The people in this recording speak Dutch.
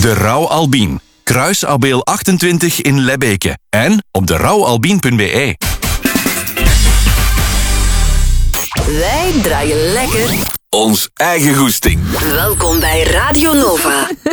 De Rauw Albien. Kruisabeel 28 in Lebbeke. En op derouwalbien.be. Wij draaien lekker Ons eigen goesting. Welkom bij Radio Nova.